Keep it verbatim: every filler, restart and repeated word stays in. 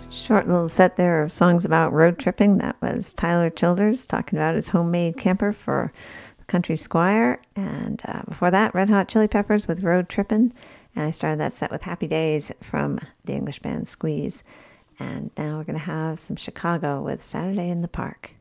Short little set there of songs about road tripping. That was Tyler Childers talking about his homemade camper for the Country Squire. And uh, before that, Red Hot Chili Peppers with Road Trippin'. And I started that set with Happy Days from the English band Squeeze. And now we're going to have some Chicago with Saturday in the Park.